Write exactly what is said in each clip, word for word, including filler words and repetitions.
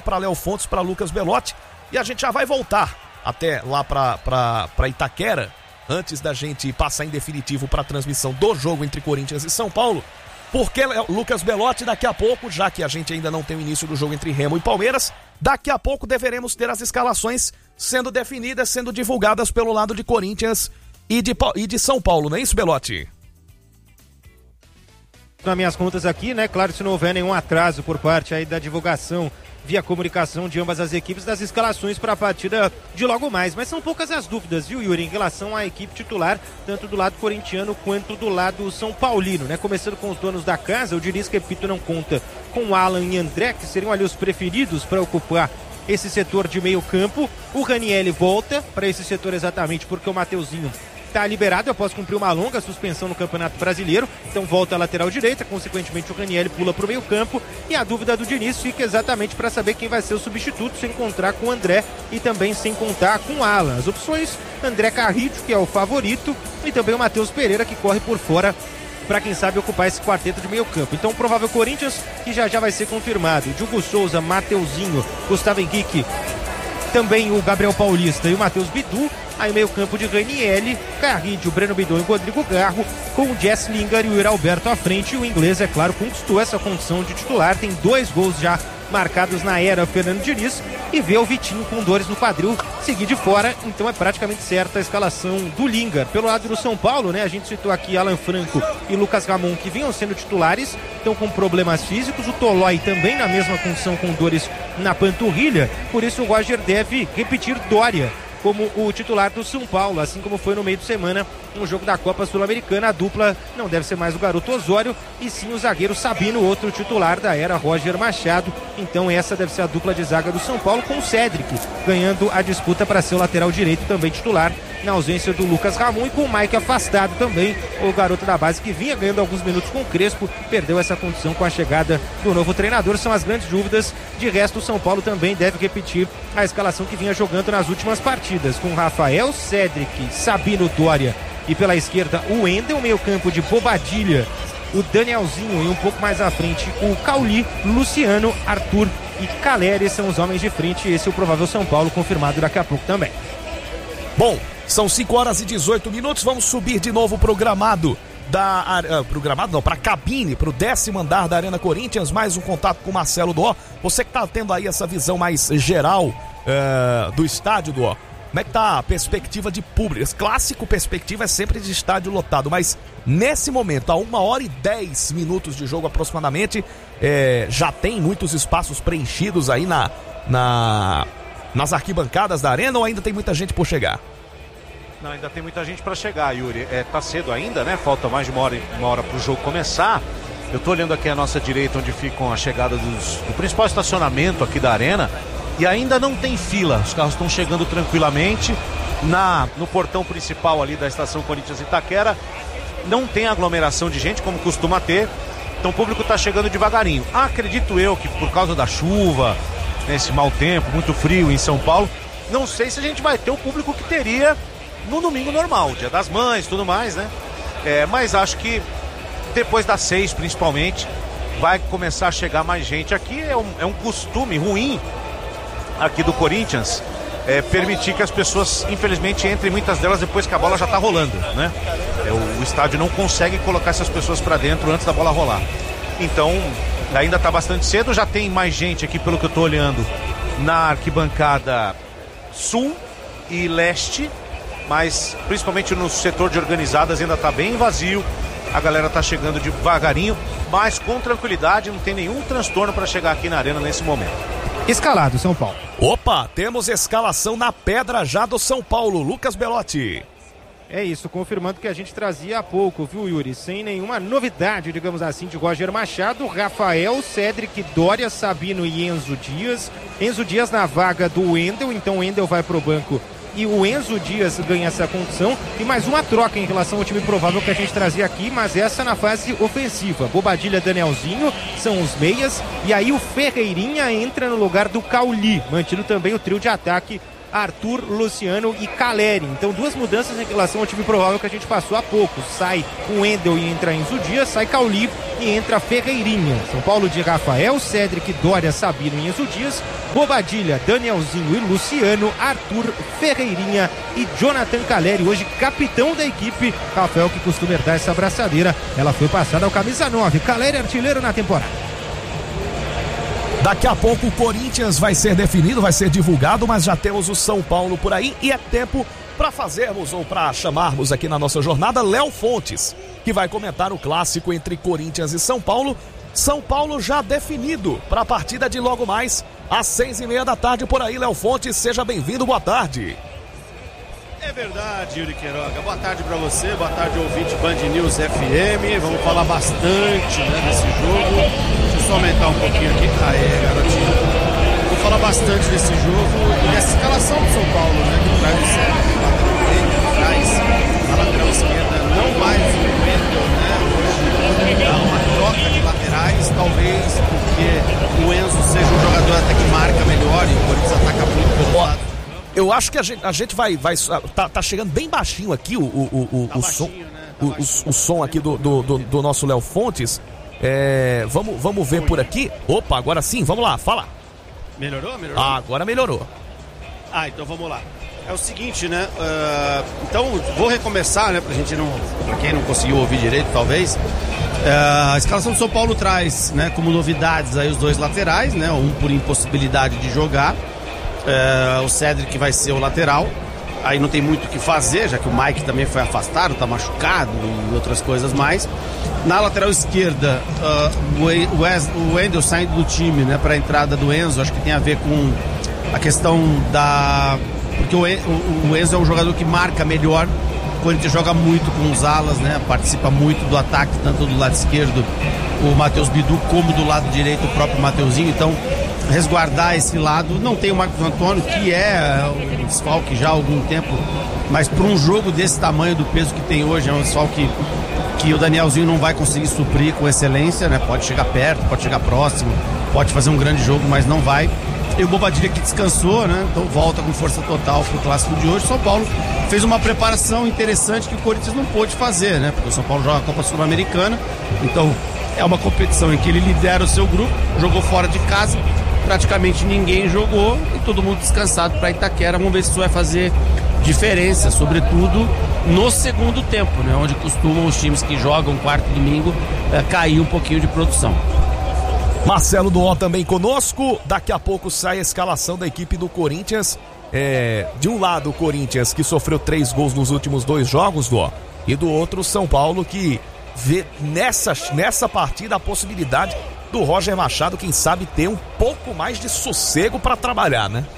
para Léo Fontes, para Lucas Belotti. E a gente já vai voltar até lá para Itaquera, antes da gente passar em definitivo para a transmissão do jogo entre Corinthians e São Paulo. Porque Lucas Belotti, daqui a pouco, já que a gente ainda não tem o início do jogo entre Remo e Palmeiras, daqui a pouco deveremos ter as escalações sendo definidas, sendo divulgadas pelo lado de Corinthians e de, e de São Paulo, não é isso, Belotti? Nas minhas contas aqui, né, claro, se não houver nenhum atraso por parte aí da divulgação via comunicação de ambas as equipes das escalações para a partida de logo mais, mas são poucas as dúvidas, viu, Yuri, em relação à equipe titular, tanto do lado corintiano quanto do lado são paulino, né, começando com os donos da casa. O Diniz, repito, não conta com Alan e André, que seriam ali os preferidos para ocupar esse setor de meio campo. O Ranieri volta para esse setor exatamente porque o Mateuzinho está liberado após cumprir uma longa suspensão no Campeonato Brasileiro, então volta à lateral direita, consequentemente o Ranieri pula para o meio campo, e a dúvida do Diniz fica exatamente para saber quem vai ser o substituto, sem contar com o André e também sem contar com o Alan. As opções: André Carrillo, que é o favorito, e também o Matheus Pereira, que corre por fora para quem sabe ocupar esse quarteto de meio campo. Então o provável Corinthians, que já já vai ser confirmado: Diogo Souza, Mateuzinho, Gustavo Henrique, também o Gabriel Paulista e o Matheus Bidu. Aí meio campo de Ranieri, Carrillo, Breno Bidon e Rodrigo Garro, com o Jess Lingard e o Yuri Alberto à frente. E o inglês, é claro, conquistou essa condição de titular, tem dois gols já marcados na era Fernando Diniz, e vê o Vitinho com dores no quadril seguir de fora, então é praticamente certa a escalação do Lingard. Pelo lado do São Paulo, né, a gente citou aqui Alan Franco e Lucas Ramon, que vinham sendo titulares, estão com problemas físicos. O Tolói também na mesma condição, com dores na panturrilha, por isso o Roger deve repetir Dória como o titular do São Paulo, assim como foi no meio de semana no jogo da Copa Sul-Americana. A dupla não deve ser mais o garoto Osório, e sim o zagueiro Sabino, outro titular da era Roger Machado. Então essa deve ser a dupla de zaga do São Paulo, com o Cédric ganhando a disputa para ser o lateral direito, também titular, na ausência do Lucas Ramon, e com o Mike afastado também, o garoto da base que vinha ganhando alguns minutos com o Crespo, perdeu essa condição com a chegada do novo treinador. São as grandes dúvidas. De resto, o São Paulo também deve repetir a escalação que vinha jogando nas últimas partidas, com Rafael, Cédric, Sabino, Dória e pela esquerda o Wendel, meio campo de Bobadilha, o Danielzinho, e um pouco mais à frente o Cauli, Luciano, Arthur e Caleri são os homens de frente. Esse é o provável São Paulo, confirmado daqui a pouco também. Bom, são cinco horas e dezoito minutos, vamos subir de novo pro gramado da uh, pro gramado não, pra cabine, pro décimo andar da Arena Corinthians. Mais um contato com o Marcelo Duó. Você que tá tendo aí essa visão mais geral uh, do estádio, Duó, como é que tá a perspectiva de público? Esse clássico perspectiva é sempre de estádio lotado, mas nesse momento, a uma hora e dez minutos de jogo aproximadamente, é, já tem muitos espaços preenchidos aí na, na, nas arquibancadas da Arena, ou ainda tem muita gente por chegar? Não, ainda tem muita gente para chegar, Yuri. É, tá cedo ainda, né? Falta mais de uma hora, uma hora pro jogo começar. Eu tô olhando aqui à nossa direita, onde ficam a chegada dos, do principal estacionamento aqui da Arena, e ainda não tem fila. Os carros estão chegando tranquilamente. Na, no portão principal ali da estação Corinthians Itaquera não tem aglomeração de gente como costuma ter, então o público está chegando devagarinho. Acredito eu que por causa da chuva, nesse mau tempo, muito frio em São Paulo, não sei se a gente vai ter o público que teria no domingo normal, Dia das Mães, tudo mais, né? É, mas acho que depois das seis, principalmente, vai começar a chegar mais gente aqui. É um, é um costume ruim aqui do Corinthians, é, permitir que as pessoas, infelizmente, entrem, muitas delas depois que a bola já tá rolando, né? É, o, o estádio não consegue colocar essas pessoas para dentro antes da bola rolar. Então, ainda tá bastante cedo. Já tem mais gente aqui, pelo que eu tô olhando, na arquibancada sul e leste, mas principalmente no setor de organizadas ainda tá bem vazio. A galera tá chegando devagarinho, mas com tranquilidade, não tem nenhum transtorno para chegar aqui na Arena nesse momento. Escalado, São Paulo. Opa, temos escalação na pedra já do São Paulo. Lucas Belotti. É isso, confirmando que a gente trazia há pouco, viu, Yuri? Sem nenhuma novidade, digamos assim, de Roger Machado, Rafael, Cédric, Dória, Sabino e Enzo Dias. Enzo Dias na vaga do Wendel, então o Wendel vai pro banco e o Enzo Dias ganha essa condição. E mais uma troca em relação ao time provável que a gente trazia aqui, mas essa na fase ofensiva. Bobadilha, Danielzinho são os meias, e aí o Ferreirinha entra no lugar do Cauli, mantido também o trio de ataque Arthur, Luciano e Caleri. Então duas mudanças em relação ao time provável que a gente passou há pouco. Sai o Wendel e entra Enzo Dias, sai Cauli e entra Ferreirinha. São Paulo de Rafael, Cédric, Dória, Sabino e Enzo Dias, Bobadilha, Danielzinho e Luciano, Arthur, Ferreirinha e Jonathan Caleri, hoje capitão da equipe. Rafael, que costuma herdar essa abraçadeira, ela foi passada ao camisa nove. Caleri, artilheiro na temporada. Daqui a pouco o Corinthians vai ser definido, vai ser divulgado, mas já temos o São Paulo por aí e é tempo para fazermos ou para chamarmos aqui na nossa jornada Léo Fontes, que vai comentar o clássico entre Corinthians e São Paulo. São Paulo já definido para a partida de logo mais às seis e meia da tarde por aí. Léo Fontes, seja bem-vindo, boa tarde. É verdade, Yuri Queiroga. Boa tarde para você, boa tarde, ouvinte Band News F M. Vamos falar bastante, né, desse jogo. Deixa eu só aumentar um pouquinho aqui. Aê, garotinho. Vou falar bastante desse jogo e dessa escalação do São Paulo, né, que traz o Sérgio, que traz a lateral esquerda, não mais o Wendel, né, hoje dá uma troca de laterais, talvez porque o Enzo seja um jogador até que marca melhor e o Corinthians ataca muito pelo lado. Eu acho que a gente, a gente vai, vai tá, tá chegando bem baixinho aqui o, o, o, tá o baixinho, som, né? tá o, o, o som aqui do, do, do, do nosso Léo Fontes. É, vamos, vamos ver por aqui. Opa, agora sim, vamos lá, fala. Melhorou? Melhorou? Ah, agora melhorou. Ah, então vamos lá. É o seguinte, né? Uh, então, vou recomeçar, né? Pra gente não. Pra quem não conseguiu ouvir direito, talvez. Uh, a escalação do São Paulo traz, né, como novidades aí os dois laterais, né? Um por impossibilidade de jogar. Uh, o Cédric vai ser o lateral. Aí não tem muito o que fazer, já que o Mike também foi afastado, tá machucado e outras coisas mais. Na lateral esquerda, uh, o, Wes, o Wendel saindo do time, né, para a entrada do Enzo. Acho que tem a ver com a questão da... Porque o, o, o Enzo é um jogador que marca melhor. O Corinthians joga muito com os alas, né, participa muito do ataque, tanto do lado esquerdo o Matheus Bidu, como do lado direito o próprio Mateuzinho. Então, resguardar esse lado. Não tem o Marcos Antônio, que é um desfalque já há algum tempo, mas para um jogo desse tamanho, do peso que tem hoje, é um desfalque que o Danielzinho não vai conseguir suprir com excelência, né? Pode chegar perto, pode chegar próximo, pode fazer um grande jogo, mas não vai. E o Bobadilha que descansou, né? Então volta com força total pro clássico de hoje. São Paulo fez uma preparação interessante que o Corinthians não pôde fazer, né? Porque o São Paulo joga a Copa Sul-Americana, então é uma competição em que ele lidera o seu grupo, jogou fora de casa, praticamente ninguém jogou e todo mundo descansado para Itaquera. Vamos ver se isso vai fazer diferença, sobretudo no segundo tempo, né? Onde costumam os times que jogam quarto e domingo é, cair um pouquinho de produção. Marcelo Duó também conosco. Daqui a pouco sai a escalação da equipe do Corinthians. É, de um lado o Corinthians, que sofreu três gols nos últimos dois jogos, Duó, e do outro o São Paulo, que vê nessa, nessa partida a possibilidade do Roger Machado, quem sabe, ter um pouco mais de sossego para trabalhar, né?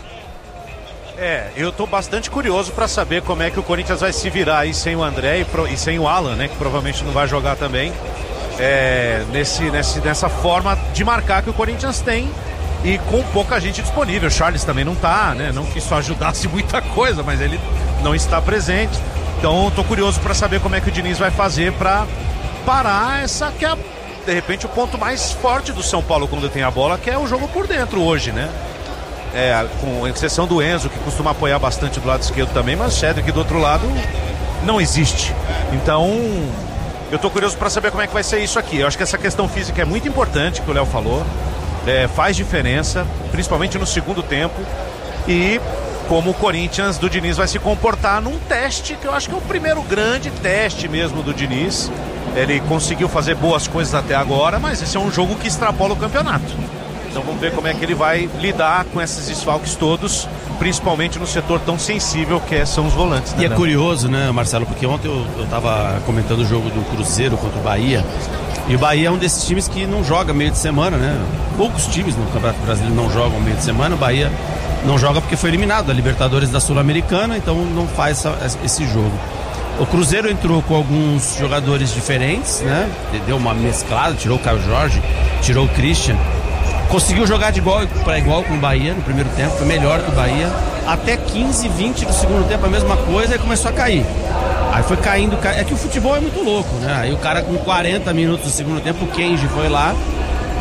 É, eu tô bastante curioso para saber como é que o Corinthians vai se virar aí sem o André e, pro, e sem o Alan, né, que provavelmente não vai jogar também, é, nesse, nesse, nessa forma de marcar que o Corinthians tem e com pouca gente disponível. O Charles também não tá, né, não que isso ajudasse muita coisa, mas ele não está presente. Então tô curioso para saber como é que o Diniz vai fazer para parar essa que é, de repente, o ponto mais forte do São Paulo quando tem a bola, que é o jogo por dentro hoje, né? É, com exceção do Enzo, que costuma apoiar bastante do lado esquerdo também, mas o Cédric do outro lado não existe. Então, eu tô curioso para saber como é que vai ser isso aqui. Eu acho que essa questão física é muito importante, que o Léo falou, é, faz diferença, principalmente no segundo tempo, e como o Corinthians do Diniz vai se comportar num teste, que eu acho que é o primeiro grande teste mesmo do Diniz. Ele conseguiu fazer boas coisas até agora, mas esse é um jogo que extrapola o campeonato. Então vamos ver como é que ele vai lidar com esses desfalques todos, principalmente no setor tão sensível que são os volantes. Né, e é não? curioso, né, Marcelo, porque ontem eu, eu tava comentando o jogo do Cruzeiro contra o Bahia, e o Bahia é um desses times que não joga meio de semana, né? Poucos times no Campeonato Brasileiro não jogam meio de semana. O Bahia não joga porque foi eliminado da Libertadores da Sul-Americana, então não faz essa, esse jogo. O Cruzeiro entrou com alguns jogadores diferentes, né? Deu uma mesclada, tirou o Caio Jorge, tirou o Christian. Conseguiu jogar de igual para igual com o Bahia no primeiro tempo, foi melhor que o Bahia. Até quinze, vinte do segundo tempo a mesma coisa e começou a cair. Aí foi caindo, caindo. É que o futebol é muito louco, né? Aí o cara com quarenta minutos do segundo tempo, o Kenji foi lá,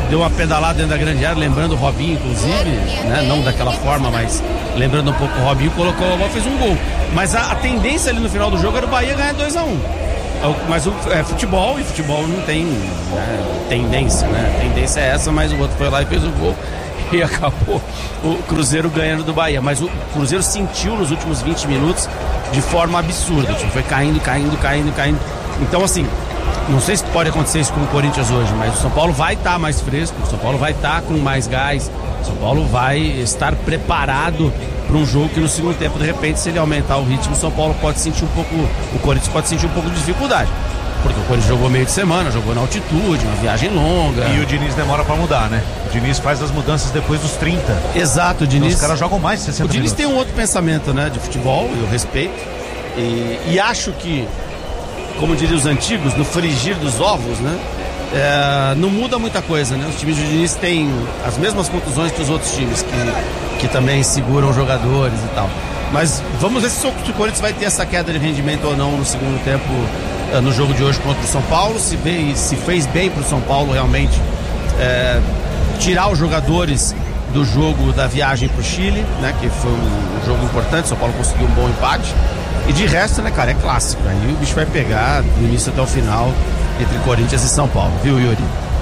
deu uma pedalada dentro da grande área, lembrando o Robinho, inclusive, né? Não daquela forma, mas lembrando um pouco o Robinho, colocou a bola, fez um gol. Mas a, a tendência ali no final do jogo era o Bahia ganhar dois a um. Mas o é, futebol, e futebol não tem, né, tendência, né? A tendência é essa, mas o outro foi lá e fez o gol. E acabou o Cruzeiro ganhando do Bahia. Mas o Cruzeiro sentiu nos últimos vinte minutos de forma absurda. Tipo, foi caindo, caindo, caindo, caindo. Então, assim, não sei se pode acontecer isso com o Corinthians hoje, mas o São Paulo vai estar tá mais fresco, o São Paulo vai estar tá com mais gás, o São Paulo vai estar preparado para um jogo que no segundo tempo, de repente, se ele aumentar o ritmo, o São Paulo pode sentir um pouco, o Corinthians pode sentir um pouco de dificuldade. Porque o Corinthians jogou meio de semana, jogou na altitude, uma viagem longa. E o Diniz demora pra mudar, né? O Diniz faz as mudanças depois dos trinta. Exato, o Diniz. Então, os caras jogam mais de sessenta O Diniz minutos. tem um outro pensamento, né? De futebol, eu respeito. E, e acho que, como diriam os antigos, no frigir dos ovos, né? É, não muda muita coisa, né? Os times do Diniz têm as mesmas contusões que os outros times, que, que também seguram jogadores e tal. Mas vamos ver se o Corinthians vai ter essa queda de rendimento ou não no segundo tempo, no jogo de hoje contra o São Paulo. Se, veio, se fez bem para o São Paulo realmente é, tirar os jogadores do jogo da viagem para o Chile, né, que foi um, um jogo importante. O São Paulo conseguiu um bom empate. E de resto, né, cara, é clássico. Aí o bicho vai pegar do início até o final entre Corinthians e São Paulo, viu, Yuri?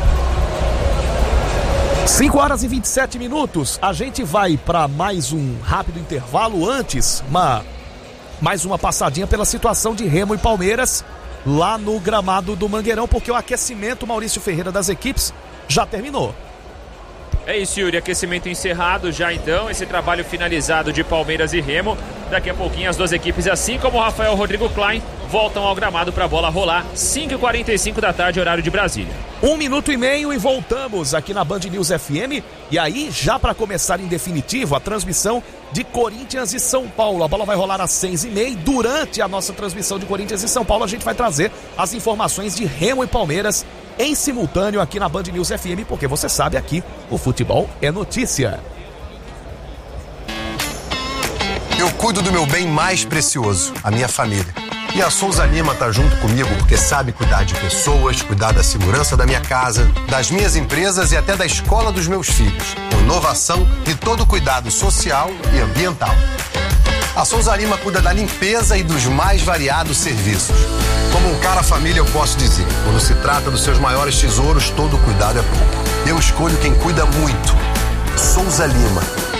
cinco horas e vinte e sete minutos. A gente vai para mais um rápido intervalo. Antes, uma, mais uma passadinha pela situação de Remo e Palmeiras lá no gramado do Mangueirão, porque o aquecimento, Maurício Ferreira, das equipes já terminou. É isso, Yuri, aquecimento encerrado já então, esse trabalho finalizado de Palmeiras e Remo. Daqui a pouquinho as duas equipes, assim como o Rafael Rodrigo Klein, voltam ao gramado para a bola rolar, cinco e quarenta e cinco da tarde, horário de Brasília. Um minuto e meio e voltamos aqui na Band News F M. E aí, já para começar em definitivo, a transmissão de Corinthians e São Paulo. A bola vai rolar às seis e meia. Durante a nossa transmissão de Corinthians e São Paulo, a gente vai trazer as informações de Remo e Palmeiras em simultâneo aqui na Band News F M, porque você sabe, aqui o futebol é notícia. Eu cuido do meu bem mais precioso, a minha família. E a Souza Lima tá junto comigo porque sabe cuidar de pessoas, cuidar da segurança da minha casa, das minhas empresas e até da escola dos meus filhos. Com inovação e todo cuidado social e ambiental. A Souza Lima cuida da limpeza e dos mais variados serviços. Como um cara família, eu posso dizer, quando se trata dos seus maiores tesouros, todo cuidado é pouco. Eu escolho quem cuida muito. Souza Lima.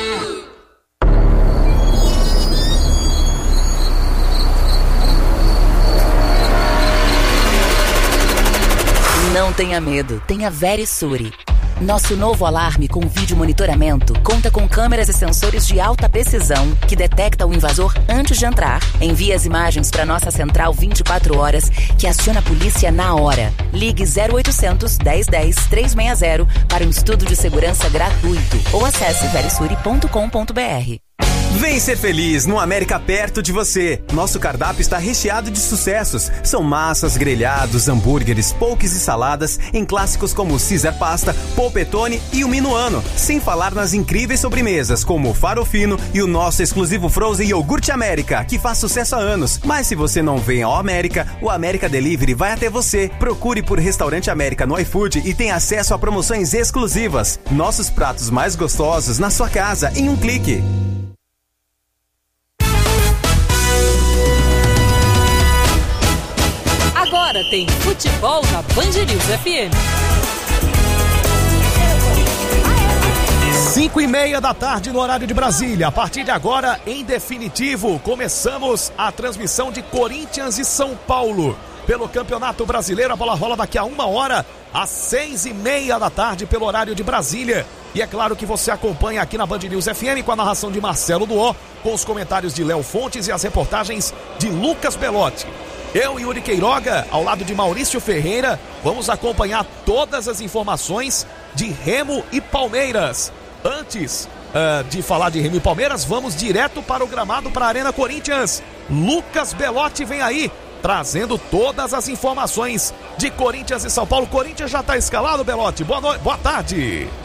Não tenha medo, tenha Verisure. Nosso novo alarme com vídeo monitoramento conta com câmeras e sensores de alta precisão que detecta o invasor antes de entrar. Envia as imagens para nossa central vinte e quatro horas, que aciona a polícia na hora. Ligue zero oitocentos, dez dez, trezentos e sessenta para um estudo de segurança gratuito ou acesse verisure ponto com ponto br. Vem ser feliz no América perto de você. Nosso cardápio está recheado de sucessos. São massas, grelhados, hambúrgueres, poques e saladas em clássicos como Caesar Pasta, Polpettone e o Minuano. Sem falar nas incríveis sobremesas como o Farofino e o nosso exclusivo Frozen Iogurte América, que faz sucesso há anos. Mas se você não vem ao América, o América Delivery vai até você. Procure por Restaurante América no iFood e tenha acesso a promoções exclusivas. Nossos pratos mais gostosos na sua casa em um clique. Agora tem futebol na Band News F M. Cinco e meia da tarde no horário de Brasília. A partir de agora, em definitivo, começamos a transmissão de Corinthians e São Paulo pelo Campeonato Brasileiro. A bola rola daqui a uma hora, às seis e meia da tarde, pelo horário de Brasília. E é claro que você acompanha aqui na Band News F M com a narração de Marcelo Duó, com os comentários de Léo Fontes e as reportagens de Lucas Belotti. Eu, Yuri Queiroga, ao lado de Maurício Ferreira, vamos acompanhar todas as informações de Remo e Palmeiras. Antes uh, de falar de Remo e Palmeiras, vamos direto para o gramado, para a Arena Corinthians. Lucas Belotti vem aí, trazendo todas as informações de Corinthians e São Paulo. Corinthians já está escalado, Belotti. Boa noite, boa tarde.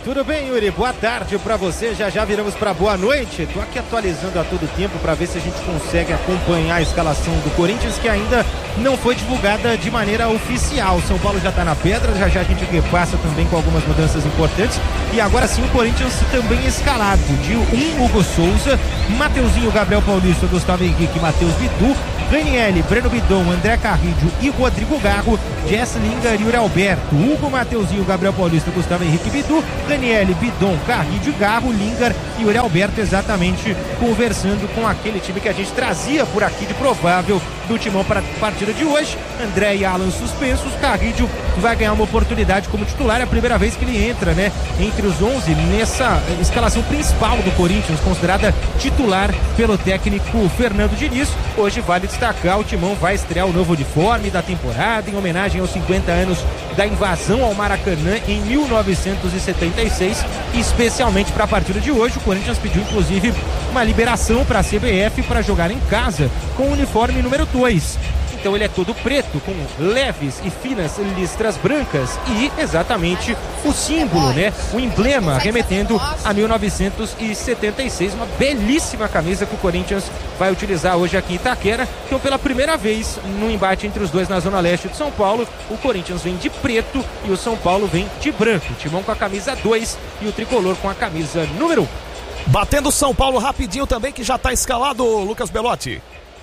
Tudo bem, Yuri? Boa tarde pra você. Já já viramos pra boa noite. Tô aqui atualizando a todo tempo pra ver se a gente consegue acompanhar a escalação do Corinthians, que ainda não foi divulgada de maneira oficial. São Paulo já tá na pedra, já já a gente repassa também com algumas mudanças importantes. E agora sim o Corinthians também escalado de um Hugo Souza, Mateuzinho, Gabriel Paulista, Gustavo Henrique, Matheus Bidu, Raniel, Breno Bidon, André Carrillo e Rodrigo Garro, Jess Lingard e Yuri Alberto, Hugo, Mateuzinho, Gabriel Paulista, Gustavo Henrique, Bidu, Raniel, Bidon, Carrillo, Garro, Lingard e Yuri Alberto, exatamente conversando com aquele time que a gente trazia por aqui de provável do timão para a partida de hoje. André e Alan suspensos, Carrillo vai ganhar uma oportunidade como titular, é a primeira vez que ele entra, né, entre os onze nessa escalação principal do Corinthians, considerada titular pelo técnico Fernando Diniz. Hoje vale destacar, o timão vai estrear o novo uniforme da temporada em homenagem aos cinquenta anos da invasão ao Maracanã em mil novecentos e setenta e seis, e especialmente para a partida de hoje o Corinthians pediu inclusive uma liberação para a C B F para jogar em casa com o uniforme número dois. Então ele é todo preto, com leves e finas listras brancas e exatamente o símbolo, né? O emblema remetendo a mil novecentos e setenta e seis. Uma belíssima camisa que o Corinthians vai utilizar hoje aqui em Itaquera. Então pela primeira vez no embate entre os dois na Zona Leste de São Paulo, o Corinthians vem de preto e o São Paulo vem de branco. O Timão com a camisa dois e o Tricolor com a camisa número um. Batendo São Paulo rapidinho também, que já está escalado, Lucas Belotti.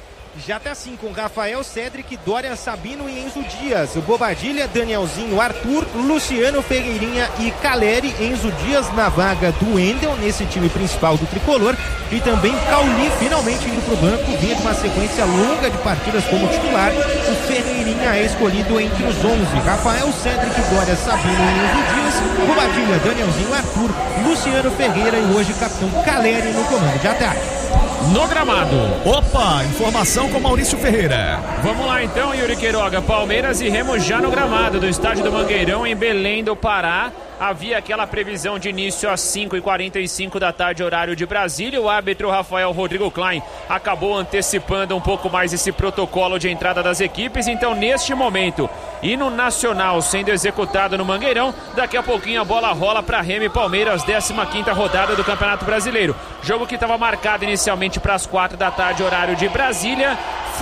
Já tá assim, com Rafael, Cédric, Dória, Sabino e Enzo Dias, o Bobadilha, Danielzinho, Arthur, Luciano, Ferreirinha e Caleri. Enzo Dias na vaga do Wendel nesse time principal do Tricolor, e também Cauli finalmente indo pro banco, vinha de uma sequência longa de partidas como titular. O Ferreirinha é escolhido entre os onze. Rafael, Cédric, Dória, Sabino e Enzo Dias, Bobadilha, Danielzinho, Arthur, Luciano, Ferreira e hoje capitão Caleri no comando de ataque. No gramado. Opa, informação com Maurício Ferreira. Vamos lá então, Yuri Queiroga. Palmeiras e Remo já no gramado do estádio do Mangueirão, em Belém do Pará. Havia aquela previsão de início às cinco e quarenta e cinco da tarde, horário de Brasília. O árbitro Rafael Rodrigo Klein acabou antecipando um pouco mais esse protocolo de entrada das equipes. Então, neste momento, hino nacional sendo executado no Mangueirão. Daqui a pouquinho a bola rola para Remo e Palmeiras, décima quinta rodada do Campeonato Brasileiro. Jogo que estava marcado inicialmente para as quatro da tarde, horário de Brasília,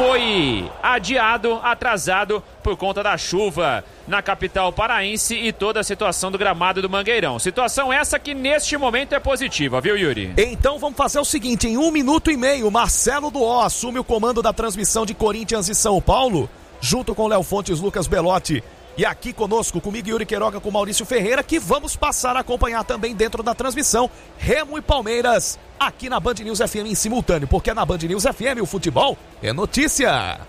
foi adiado, atrasado por conta da chuva na capital paraense e toda a situação do gramado do Mangueirão. Situação essa que neste momento é positiva, viu, Yuri? Então vamos fazer o seguinte, em um minuto e meio, Marcelo Duó assume o comando da transmissão de Corinthians e São Paulo, junto com Léo Fontes, Lucas Belotti. E aqui conosco, comigo Yuri Queiroga, com Maurício Ferreira, que vamos passar a acompanhar também dentro da transmissão Remo e Palmeiras, aqui na Band News F M em simultâneo, porque na Band News F M o futebol é notícia.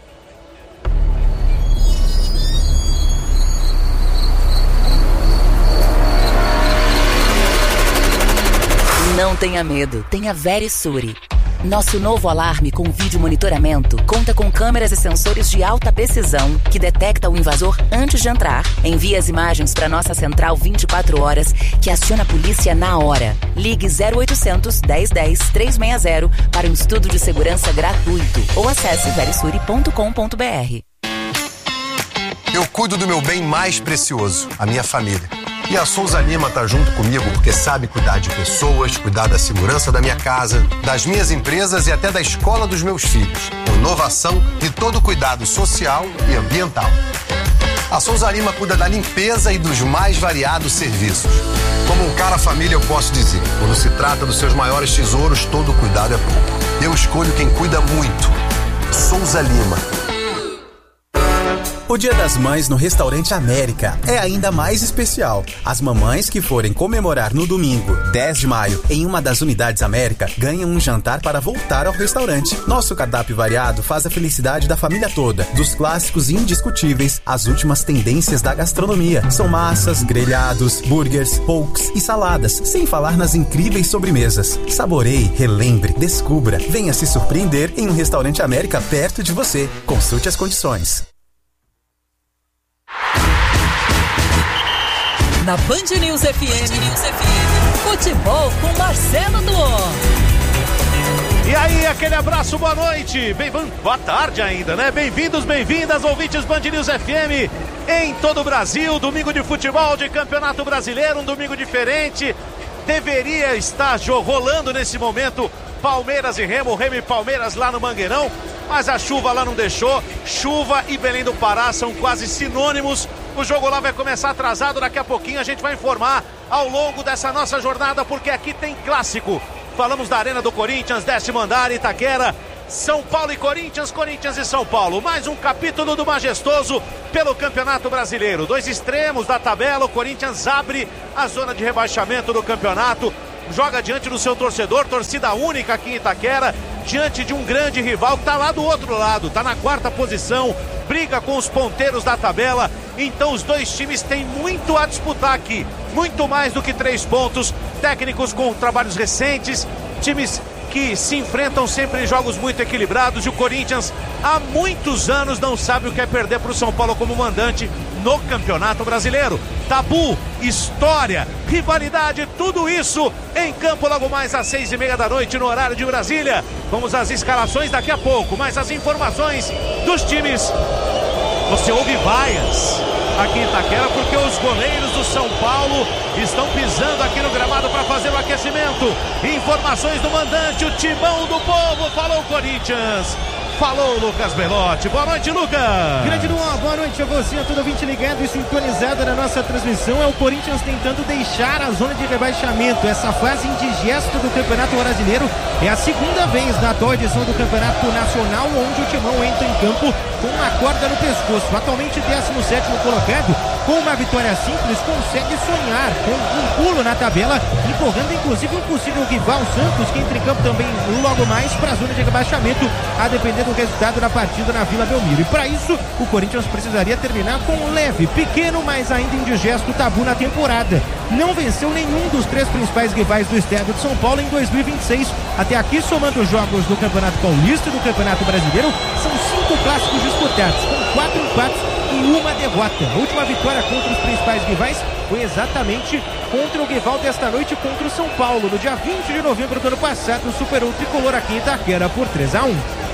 Não tenha medo, tenha Verisure. Nosso novo alarme com vídeo monitoramento conta com câmeras e sensores de alta precisão que detecta o invasor antes de entrar. Envia as imagens para nossa central vinte e quatro horas, que aciona a polícia na hora. Ligue zero oitocentos, dez dez, trezentos e sessenta para um estudo de segurança gratuito ou acesse verisure ponto com ponto b r. Eu cuido do meu bem mais precioso, a minha família. E a Souza Lima tá junto comigo porque sabe cuidar de pessoas, cuidar da segurança da minha casa, das minhas empresas e até da escola dos meus filhos. Com inovação e todo cuidado social e ambiental. A Souza Lima cuida da limpeza e dos mais variados serviços. Como um cara família, eu posso dizer, quando se trata dos seus maiores tesouros, todo cuidado é pouco. Eu escolho quem cuida muito. Souza Lima. O Dia das Mães no Restaurante América é ainda mais especial. As mamães que forem comemorar no domingo, dez de maio, em uma das unidades América, ganham um jantar para voltar ao restaurante. Nosso cardápio variado faz a felicidade da família toda. Dos clássicos indiscutíveis às últimas tendências da gastronomia. São massas, grelhados, burgers, pokes e saladas, sem falar nas incríveis sobremesas. Saboreie, relembre, descubra. Venha se surpreender em um Restaurante América perto de você. Consulte as condições. Na Band News F M, News F M, futebol com Marcelo Duó. E aí, aquele abraço, boa noite, bem, boa tarde ainda, né? Bem-vindos, bem-vindas, ouvintes Band News F M. em todo o Brasil. Domingo de futebol de Campeonato Brasileiro, um domingo diferente. Deveria estar rolando nesse momento Palmeiras e Remo, Remo e Palmeiras lá no Mangueirão, mas a chuva lá não deixou. Chuva e Belém do Pará são quase sinônimos. O jogo lá vai começar atrasado, daqui a pouquinho a gente vai informar ao longo dessa nossa jornada, porque aqui tem clássico. Falamos da Arena do Corinthians, décimo andar, Itaquera, São Paulo e Corinthians, Corinthians e São Paulo. Mais um capítulo do majestoso pelo Campeonato Brasileiro. Dois extremos da tabela, o Corinthians abre a zona de rebaixamento do campeonato, joga diante do seu torcedor, torcida única aqui em Itaquera, diante de um grande rival que está lá do outro lado, está na quarta posição, briga com os ponteiros da tabela. Então os dois times têm muito a disputar aqui, muito mais do que três pontos. Técnicos com trabalhos recentes, times que se enfrentam sempre em jogos muito equilibrados, e o Corinthians há muitos anos não sabe o que é perder para o São Paulo como mandante no Campeonato Brasileiro. Tabu, história, rivalidade, tudo isso em campo logo mais às seis e meia da noite no horário de Brasília. Vamos às escalações daqui a pouco, mas as informações dos times. Você ouve vaias aqui em Itaquera porque os goleiros do São Paulo estão pisando aqui no gramado para fazer o aquecimento. Informações do mandante, o timão do povo. Falou Corinthians, falou Lucas Belotti. Boa noite, Lucas. Grande Luan, boa noite a você, a todo ouvinte ligado e sintonizado na nossa transmissão. É o Corinthians tentando deixar a zona de rebaixamento. Essa fase indigesta do Campeonato Brasileiro é a segunda vez na atual edição do Campeonato Nacional onde o timão entra em campo com uma corda no pescoço. Atualmente décimo sétimo colocado, com uma vitória simples, consegue sonhar com um pulo na tabela, empurrando inclusive um possível rival Santos, que entra em campo também logo mais para a zona de rebaixamento, a depender do resultado da partida na Vila Belmiro. E para isso, o Corinthians precisaria terminar com um leve, pequeno, mas ainda indigesto tabu na temporada. Não venceu nenhum dos três principais rivais do estado de São Paulo em dois mil e vinte e seis. Até aqui, somando os jogos do Campeonato Paulista e do Campeonato Brasileiro, são cinco clássicos disputados, com quatro empates e uma derrota. A última vitória contra os principais rivais foi exatamente contra o rival desta noite, contra o São Paulo. No dia vinte de novembro do ano passado, superou o tricolor aqui em Itaquera por três a um.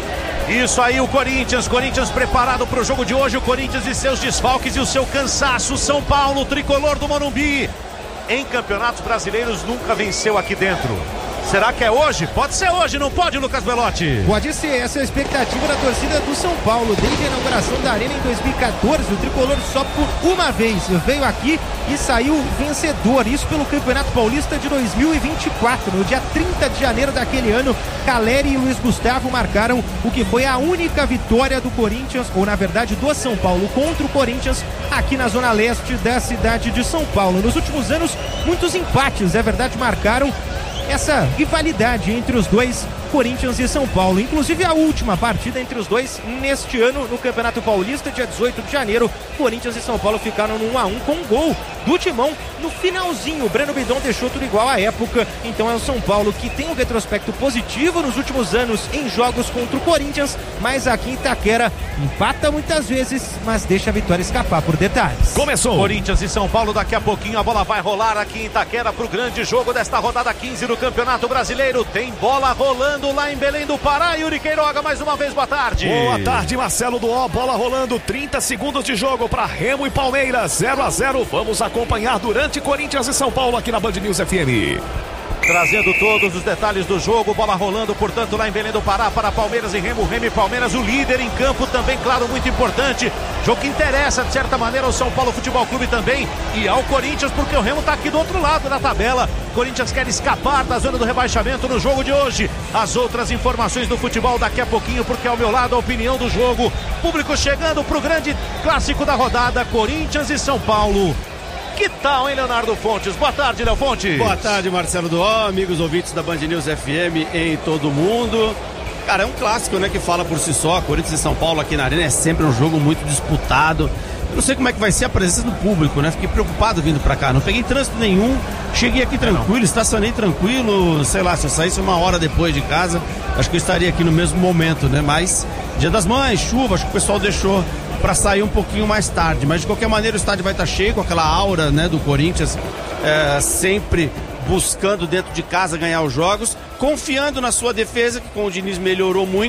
Isso aí, o Corinthians, Corinthians preparado para o jogo de hoje, o Corinthians e seus desfalques e o seu cansaço. São Paulo, o tricolor do Morumbi, em campeonatos brasileiros nunca venceu aqui dentro. Será que é hoje? Pode ser hoje, não pode, Lucas Belotti? Pode ser, essa é a expectativa da torcida do São Paulo. Desde a inauguração da Arena em dois mil e catorze, o tricolor só por uma vez veio aqui e saiu vencedor. Isso pelo Campeonato Paulista de dois mil e vinte e quatro. No dia trinta de janeiro daquele ano, Caleri e Luiz Gustavo marcaram o que foi a única vitória do Corinthians, ou na verdade do São Paulo, contra o Corinthians aqui na zona leste da cidade de São Paulo. Nos últimos anos, muitos empates, é verdade, marcaram essa rivalidade entre os dois, Corinthians e São Paulo. Inclusive a última partida entre os dois neste ano no Campeonato Paulista, dia dezoito de janeiro, Corinthians e São Paulo ficaram no um a um com um gol do timão no finalzinho. O Breno Bidon deixou tudo igual à época. Então é o São Paulo que tem um retrospecto positivo nos últimos anos em jogos contra o Corinthians, mas aqui em Itaquera empata muitas vezes, mas deixa a vitória escapar por detalhes. Começou Corinthians e São Paulo, daqui a pouquinho a bola vai rolar aqui em Itaquera para o grande jogo desta rodada quinze do Campeonato Brasileiro. Tem bola rolando lá em Belém do Pará. Yuri Queiroga, mais uma vez, boa tarde. Boa tarde, Marcelo do O. Bola rolando, trinta segundos de jogo para Remo e Palmeiras, zero a zero. Vamos acompanhar durante Corinthians e São Paulo aqui na Band News F M. Trazendo todos os detalhes do jogo, bola rolando, portanto, lá em Belém do Pará para Palmeiras e Remo, Remo e Palmeiras, o líder em campo também, claro, muito importante. Jogo que interessa, de certa maneira, ao São Paulo Futebol Clube também e ao Corinthians, porque o Remo está aqui do outro lado da tabela. Corinthians quer escapar da zona do rebaixamento no jogo de hoje. As outras informações do futebol daqui a pouquinho, porque ao meu lado a opinião do jogo. Público chegando para o grande clássico da rodada, Corinthians e São Paulo. Que tal, hein, Leonardo Fontes? Boa tarde, Léo Fontes. Boa tarde, Marcelo do O, amigos ouvintes da Band News F M em todo mundo. Cara, é um clássico, né, que fala por si só. Corinthians e São Paulo aqui na Arena é sempre um jogo muito disputado. Eu não sei como é que vai ser a presença do público, né? Fiquei preocupado vindo pra cá. Não peguei trânsito nenhum, cheguei aqui tranquilo, estacionei tranquilo. Sei lá, se eu saísse uma hora depois de casa, acho que eu estaria aqui no mesmo momento, né? Mas Dia das Mães, chuva, acho que o pessoal deixou para sair um pouquinho mais tarde, mas de qualquer maneira o estádio vai estar cheio com aquela aura, né, do Corinthians, é, sempre buscando dentro de casa ganhar os jogos, confiando na sua defesa, que com o Diniz melhorou muito,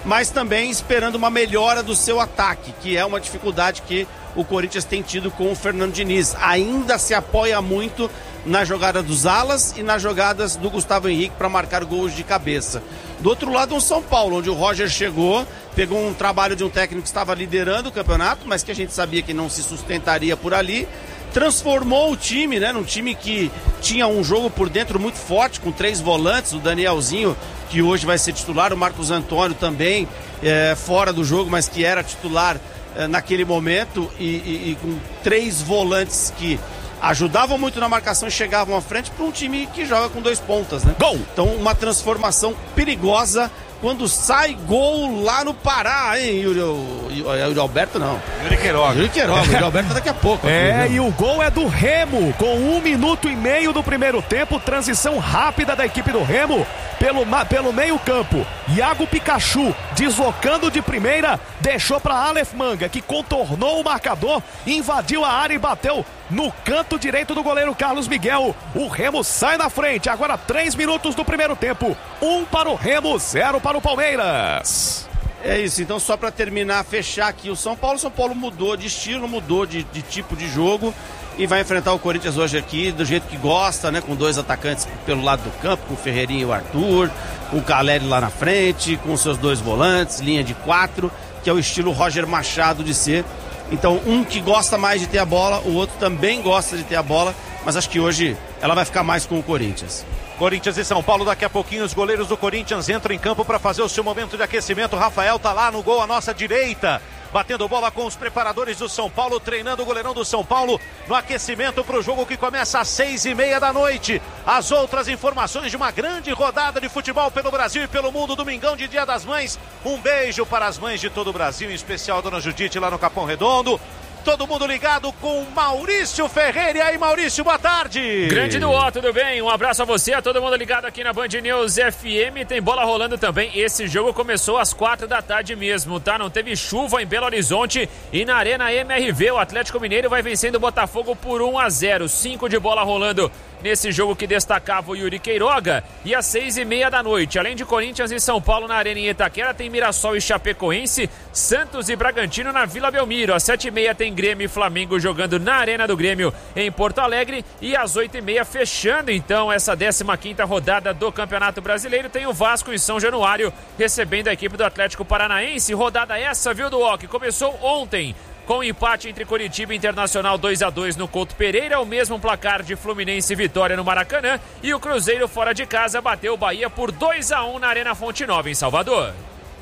mas também esperando uma melhora do seu ataque, que é uma dificuldade que o Corinthians tem tido com o Fernando Diniz. Ainda se apoia muito na jogada dos alas e nas jogadas do Gustavo Henrique para marcar gols de cabeça. Do outro lado, um São Paulo, onde o Roger chegou, pegou um trabalho de um técnico que estava liderando o campeonato, mas que a gente sabia que não se sustentaria por ali, transformou o time, né, num time que tinha um jogo por dentro muito forte, com três volantes, o Danielzinho, que hoje vai ser titular, o Marcos Antônio também, é, fora do jogo, mas que era titular é, naquele momento, e, e, e com três volantes que ajudavam muito na marcação e chegavam à frente para um time que joga com dois pontas, né? Gol! Então, uma transformação perigosa quando sai gol lá no Pará, hein, Yuri, Yuri Alberto não. Yuri Queiroga. Yuri Queiroga, Yuri Alberto daqui a pouco. É, aqui, e o gol é do Remo, com um minuto e meio do primeiro tempo, transição rápida da equipe do Remo pelo, pelo meio campo. Iago Pikachu, deslocando de primeira, deixou para Aleph Manga, que contornou o marcador, invadiu a área e bateu no canto direito do goleiro Carlos Miguel. O Remo sai na frente, agora três minutos do primeiro tempo, um para o Remo, zero para o Palmeiras. É isso, então só para terminar, fechar aqui o São Paulo. São Paulo mudou de estilo, mudou de, de tipo de jogo e vai enfrentar o Corinthians hoje aqui do jeito que gosta, né? Com dois atacantes pelo lado do campo, com o Ferreirinha e o Arthur, o Caleri lá na frente, com seus dois volantes, linha de quatro, que é o estilo Roger Machado de ser. Então, um que gosta mais de ter a bola, o outro também gosta de ter a bola, mas acho que hoje ela vai ficar mais com o Corinthians. Corinthians e São Paulo, daqui a pouquinho os goleiros do Corinthians entram em campo para fazer o seu momento de aquecimento. Rafael tá lá no gol à nossa direita, batendo bola com os preparadores do São Paulo, treinando o goleirão do São Paulo no aquecimento para o jogo que começa às seis e meia da noite. As outras informações de uma grande rodada de futebol pelo Brasil e pelo mundo, domingão de Dia das Mães. Um beijo para as mães de todo o Brasil, em especial a dona Judite lá no Capão Redondo. Todo mundo ligado com Maurício Ferreira. E aí, Maurício, boa tarde. Grande Duó, tudo bem? Um abraço a você, a todo mundo ligado aqui na Band News F M. Tem bola rolando também. Esse jogo começou às quatro da tarde mesmo, tá? Não teve chuva em Belo Horizonte e na Arena M R V. O Atlético Mineiro vai vencendo o Botafogo por um a zero. cinco de bola rolando nesse jogo que destacava o Yuri Queiroga. E às seis e meia da noite, além de Corinthians e São Paulo na Arena em Itaquera, tem Mirassol e Chapecoense, Santos e Bragantino na Vila Belmiro. Às sete e meia tem Grêmio e Flamengo jogando na Arena do Grêmio em Porto Alegre. E às oito e meia, fechando então essa décima quinta rodada do Campeonato Brasileiro, tem o Vasco em São Januário recebendo a equipe do Atlético Paranaense. Rodada essa, viu, Duó, que começou ontem com o empate entre Coritiba e Internacional dois a dois no Couto Pereira, o mesmo placar de Fluminense e Vitória no Maracanã, e o Cruzeiro fora de casa bateu o Bahia por dois a um na Arena Fonte Nova em Salvador.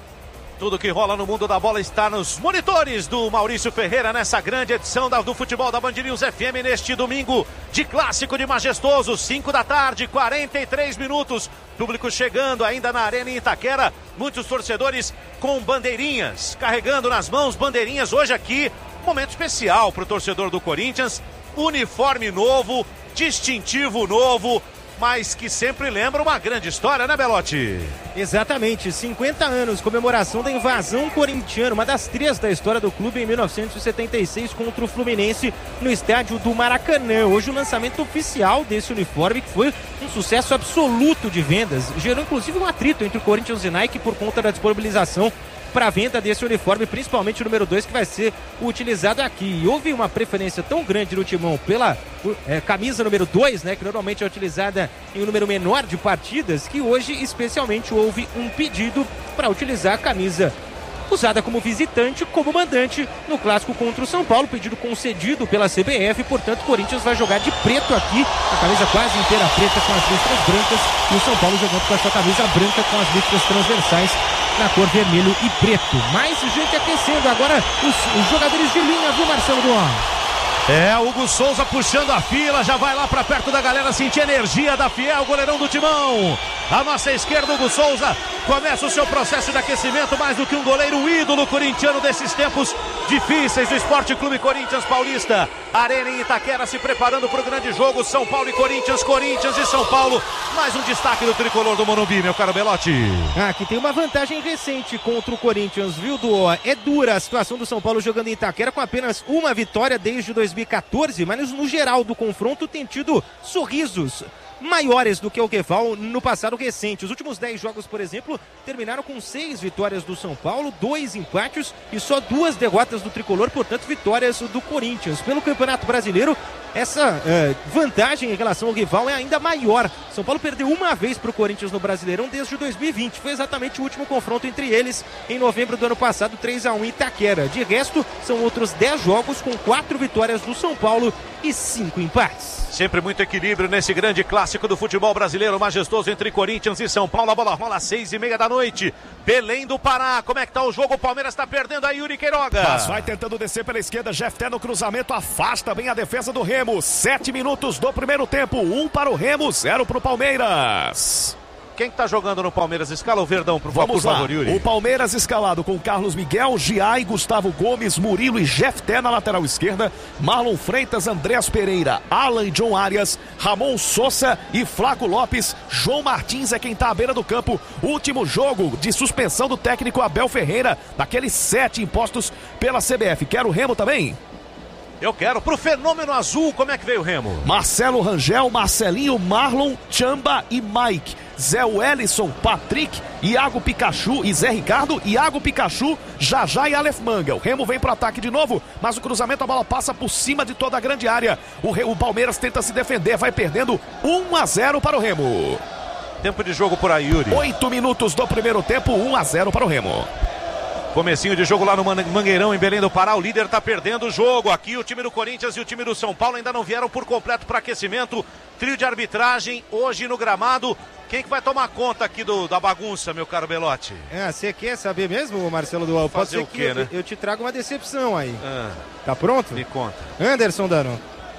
Tudo que rola no mundo da bola está nos monitores do Maurício Ferreira nessa grande edição da, do futebol da Band News F M neste domingo de clássico de majestoso, cinco da tarde, quarenta e três minutos. Público chegando ainda na Arena em Itaquera, muitos torcedores com bandeirinhas, carregando nas mãos bandeirinhas. Hoje aqui, momento especial para o torcedor do Corinthians, uniforme novo, distintivo novo, mas que sempre lembra uma grande história, né, Belotti? Exatamente, cinquenta anos, comemoração da invasão corintiana, uma das três da história do clube em mil novecentos e setenta e seis contra o Fluminense no estádio do Maracanã. Hoje o lançamento oficial desse uniforme, que foi um sucesso absoluto de vendas, gerou inclusive um atrito entre o Corinthians e Nike por conta da disponibilização para a venda desse uniforme, principalmente o número dois, que vai ser utilizado aqui. E houve uma preferência tão grande no Timão pela é, camisa número dois, né, que normalmente é utilizada em um número menor de partidas, que hoje especialmente houve um pedido para utilizar a camisa usada como visitante, como mandante no clássico contra o São Paulo, pedido concedido pela C B F. Portanto, o Corinthians vai jogar de preto aqui, a camisa quase inteira preta com as listras brancas, e o São Paulo jogando com a sua camisa branca com as listras transversais na cor vermelho e preto. Mais gente aquecendo agora os, os jogadores de linha, viu, Marcelo Duan? É, Hugo Souza puxando a fila, já vai lá pra perto da galera sentir a energia da Fiel, goleirão do Timão. À nossa esquerda, Hugo Souza começa o seu processo de aquecimento, mais do que um goleiro ídolo corintiano desses tempos difíceis do Esporte Clube Corinthians Paulista. Arena em Itaquera se preparando para o grande jogo, São Paulo e Corinthians, Corinthians e São Paulo. Mais um destaque do tricolor do Morumbi, meu caro Belotti. Ah, aqui tem uma vantagem recente contra o Corinthians, viu, Duó? É dura a situação do São Paulo jogando em Itaquera com apenas uma vitória desde dois mil e quatorze, mas no geral do confronto tem tido sorrisos maiores do que o rival no passado recente. Os últimos dez jogos, por exemplo, terminaram com seis vitórias do São Paulo, dois empates e só duas derrotas do Tricolor, portanto vitórias do Corinthians. Pelo Campeonato Brasileiro, essa é, vantagem em relação ao rival é ainda maior. São Paulo perdeu uma vez para o Corinthians no Brasileirão desde dois mil e vinte. Foi exatamente o último confronto entre eles em novembro do ano passado, três a um em Itaquera. De resto, são outros dez jogos com quatro vitórias do São Paulo e cinco empates. Sempre muito equilíbrio nesse grande clássico do futebol brasileiro, majestoso entre Corinthians e São Paulo. A bola rola às seis e meia da noite. Belém do Pará, como é que tá o jogo? O Palmeiras tá perdendo aí, Yuri Queiroga. Mas vai tentando descer pela esquerda, Jefté no cruzamento, afasta bem a defesa do Remo. Sete minutos do primeiro tempo, um para o Remo, zero para o Palmeiras. Quem que tá jogando no Palmeiras? Escala o Verdão, por, Vamos por lá. favor, Yuri. O Palmeiras escalado com Carlos Miguel, Giai, Gustavo Gomes, Murilo e Jefté na lateral esquerda, Marlon Freitas, Andrés Pereira, Alan e John Arias, Ramon Sousa e Flaco Lopes. João Martins é quem tá à beira do campo. Último jogo de suspensão do técnico Abel Ferreira, daqueles sete impostos pela C B F. Quer o Remo também? Eu quero. Pro Fenômeno Azul, como é que veio o Remo? Marcelo Rangel, Marcelinho, Marlon, Chamba e Mike. Zé Wellison, Patrick, Iago Pikachu e Zé Ricardo, Iago Pikachu, Jajá e Aleph Manga. O Remo vem pro ataque de novo, mas o cruzamento, a bola passa por cima de toda a grande área. O, Re... o Palmeiras tenta se defender, vai perdendo um a zero para o Remo. Tempo de jogo por aí, Yuri. Oito minutos do primeiro tempo, um a zero para o Remo. Comecinho de jogo lá no Mangueirão, em Belém do Pará. O líder tá perdendo o jogo. Aqui o time do Corinthians e o time do São Paulo ainda não vieram por completo para aquecimento. Trio de arbitragem hoje no gramado. Quem que vai tomar conta aqui do, da bagunça, meu caro Belotti? É, você quer saber mesmo, Marcelo Dual? Pode Fazer ser o que quê, eu, né? eu te trago uma decepção aí. Ah, tá pronto? me conta. Anderson Daron.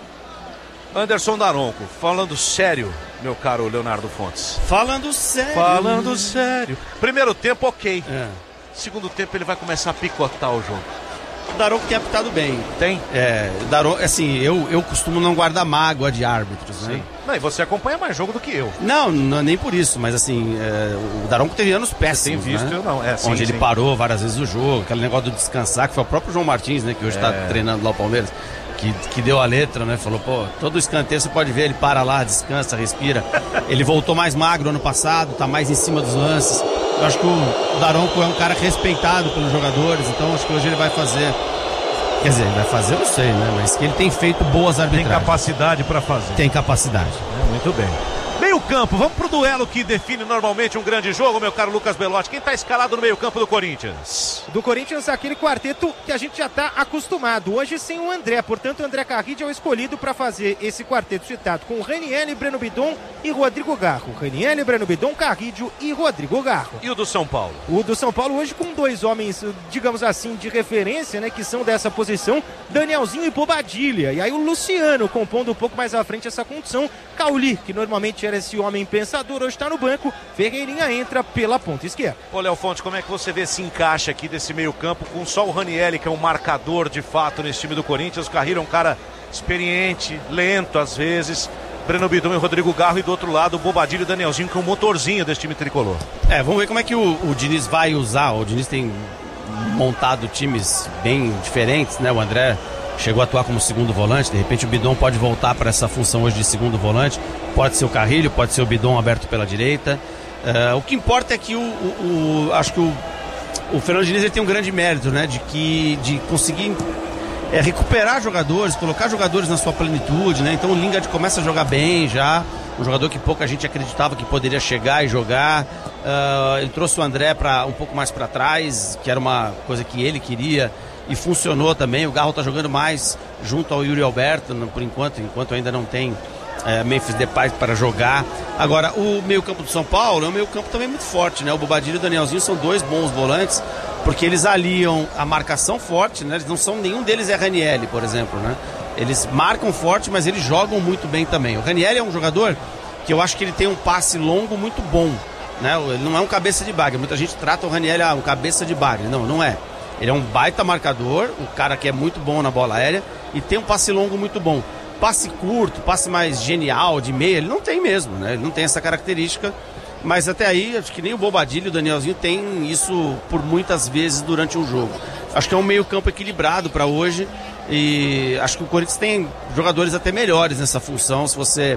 Anderson Daronco, falando sério, meu caro Leonardo Fontes. Falando sério. Falando sério. Primeiro tempo, ok. É. Segundo tempo, ele vai começar a picotar o jogo. O Daronco tem apitado bem. Tem? É, o Daronco, assim, eu, eu costumo não guardar mágoa de árbitros, né? Sim. Não, e você acompanha mais jogo do que eu. Não, não nem por isso, mas assim, é, o Daronco teve anos péssimos, tem visto, né? eu não. É, sim, Onde sim. ele parou várias vezes o jogo, aquele negócio do descansar, que foi o próprio João Martins, né? Que hoje está É. treinando lá o Palmeiras, que, que deu a letra, né? Falou, pô, todo escanteio você pode ver, ele para lá, descansa, respira. Ele voltou mais magro ano passado, tá mais em cima dos lances. Eu acho que o Daronco é um cara respeitado pelos jogadores, então acho que hoje ele vai fazer... Quer dizer, ele vai fazer, eu não sei, né? Mas que ele tem feito boas arbitragens. Tem capacidade para fazer. Tem capacidade. É, muito bem. Meio campo, vamos pro duelo que define normalmente um grande jogo, meu caro Lucas Belotti. Quem tá escalado no meio campo do Corinthians? Do Corinthians, aquele quarteto que a gente já tá acostumado. Hoje sem o André, portanto o André Carride é o escolhido para fazer esse quarteto citado com Raniel, Breno Bidon e Rodrigo Garro. Raniel, Breno Bidon, Carridio e Rodrigo Garro. E o do São Paulo? O do São Paulo hoje com dois homens, digamos assim, de referência, né, que são dessa posição, Danielzinho e Bobadilha. E aí o Luciano compondo um pouco mais à frente essa condição. Cauli, que normalmente era esse homem pensador, hoje está no banco. Ferreirinha entra pela ponta esquerda. Ô, Léo Fonte, como é que você vê esse encaixe aqui desse meio campo com só o Raniel, que é um marcador de fato nesse time do Corinthians? O Carrilho é um cara experiente, lento às vezes. Breno Bidon e Rodrigo Garro, e do outro lado o Bobadilha e o Danielzinho, que é o motorzinho desse time tricolor. É, vamos ver como é que o, o Diniz vai usar. O Diniz tem montado times bem diferentes, né? O André chegou a atuar como segundo volante, de repente o Bidon pode voltar para essa função hoje de segundo volante. Pode ser o Carrilho, pode ser o Bidon aberto pela direita. Uh, o que importa é que o, o, o acho que o, o Fernando Diniz ele tem um grande mérito, né? De, que, de conseguir é, recuperar jogadores, colocar jogadores na sua plenitude, né? Então o Lingard começa a jogar bem já, um jogador que pouca gente acreditava que poderia chegar e jogar. Uh, ele trouxe o André pra, um pouco mais para trás, que era uma coisa que ele queria, e funcionou também. O Garro está jogando mais junto ao Yuri Alberto, por enquanto, enquanto ainda não tem é, Memphis Depay para jogar. Agora, o meio campo do São Paulo é um meio campo também muito forte, né? O Bobadilha e o Danielzinho são dois bons volantes, porque eles aliam a marcação forte, né? Eles não são, nenhum deles é Raniel, por exemplo, né? Eles marcam forte, mas eles jogam muito bem também. O Raniel é um jogador que eu acho que ele tem um passe longo muito bom, né? Ele não é um cabeça de bagre. Muita gente trata o Raniel ah, um cabeça de bagre. Não, não é. Ele é um baita marcador, o cara que é muito bom na bola aérea e tem um passe longo muito bom. Passe curto, passe mais genial, de meia, ele não tem mesmo, né? Ele não tem essa característica, mas até aí, acho que nem o Bobadilha e o Danielzinho tem isso por muitas vezes durante um jogo. Acho que é um meio campo equilibrado para hoje e acho que o Corinthians tem jogadores até melhores nessa função, se você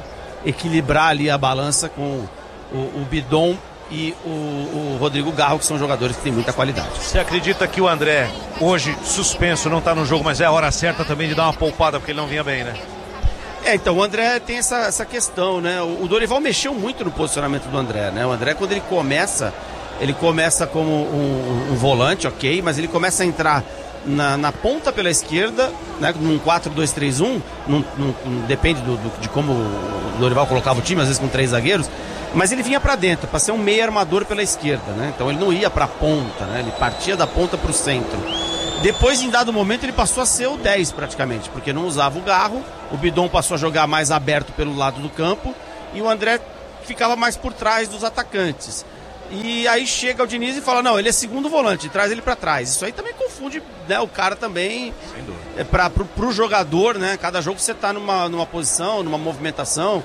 equilibrar ali a balança com o, o Bidon e o, o Rodrigo Garro, que são jogadores que têm muita qualidade. Você acredita que o André, hoje suspenso, não está no jogo, mas é a hora certa também de dar uma poupada, porque ele não vinha bem, né? É, então o André tem essa, essa questão, né? O, o Dorival mexeu muito no posicionamento do André, né? O André, quando ele começa, ele começa como um, um volante, ok, mas ele começa a entrar na, na ponta pela esquerda, né? Num quatro dois três um, num, num, num, depende do, do, de como o Dorival colocava o time, às vezes com três zagueiros, mas ele vinha para dentro, para ser um meio armador pela esquerda, né? Então ele não ia para a ponta, né? Ele partia da ponta para o centro. Depois, em dado momento, ele passou a ser o dez praticamente, porque não usava o Garro, o Bidon passou a jogar mais aberto pelo lado do campo e o André ficava mais por trás dos atacantes. E aí chega o Diniz e fala, não, ele é segundo volante, traz ele para trás. Isso aí também confunde, né, o cara também, é, para pro, pro jogador, né? Cada jogo você tá numa, numa posição, numa movimentação.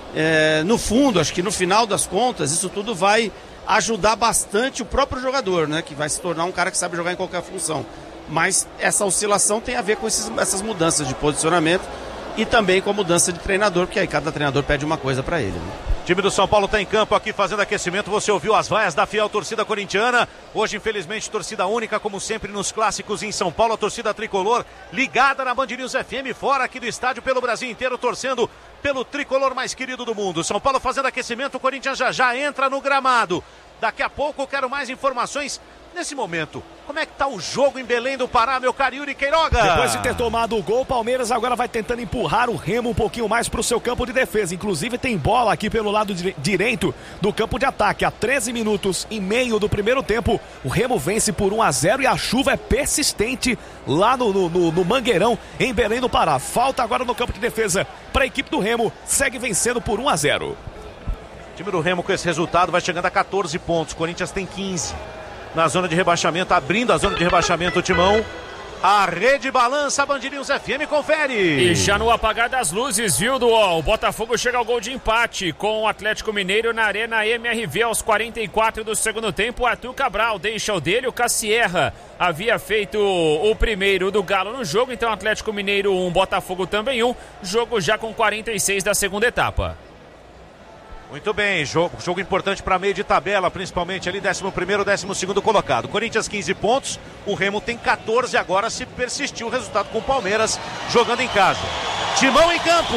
É, no fundo, acho que no final das contas, isso tudo vai ajudar bastante o próprio jogador, né? Que vai se tornar um cara que sabe jogar em qualquer função. Mas essa oscilação tem a ver com esses, essas mudanças de posicionamento e também com a mudança de treinador, porque aí cada treinador pede uma coisa para ele, né? Time do São Paulo está em campo aqui fazendo aquecimento. Você ouviu as vaias da fiel torcida corintiana. Hoje, infelizmente, torcida única, como sempre nos clássicos em São Paulo. A torcida tricolor ligada na Band News F M, fora aqui do estádio, pelo Brasil inteiro, torcendo pelo tricolor mais querido do mundo. São Paulo fazendo aquecimento, o Corinthians já já entra no gramado. Daqui a pouco eu quero mais informações. Nesse momento, como é que tá o jogo em Belém do Pará, meu caro Yuri Queiroga? Depois de ter tomado o gol, o Palmeiras agora vai tentando empurrar o Remo um pouquinho mais pro seu campo de defesa. Inclusive tem bola aqui pelo lado direito do campo de ataque. Há treze minutos e meio do primeiro tempo, o Remo vence por um a zero e a chuva é persistente lá no, no, no, no Mangueirão, em Belém do Pará. Falta agora no campo de defesa para a equipe do Remo, segue vencendo por um a zero. O time do Remo com esse resultado vai chegando a catorze pontos, Corinthians tem quinze. Na zona de rebaixamento, abrindo a zona de rebaixamento, o Timão. A rede balança, Band News F M, confere. E já no apagar das luzes, viu, Duó? O Botafogo chega ao gol de empate com o Atlético Mineiro na Arena M R V aos quarenta e quatro do segundo tempo. O Arthur Cabral deixa o dele, o Cassierra havia feito o primeiro do Galo no jogo, então Atlético Mineiro um, Botafogo também um. Jogo já com quarenta e seis da segunda etapa. Muito bem, jogo, jogo importante para meio de tabela, principalmente ali décimo primeiro, décimo segundo colocado. Corinthians quinze pontos, o Remo tem catorze agora, se persistir o resultado com o Palmeiras jogando em casa. Timão em campo.